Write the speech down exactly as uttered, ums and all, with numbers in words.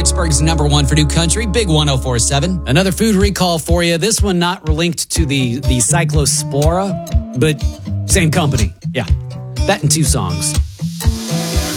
Pittsburgh's number one for new country, Big one oh four point seven. Another food recall for you. This one not linked to the, the Cyclospora, but same company. Yeah, that in two songs.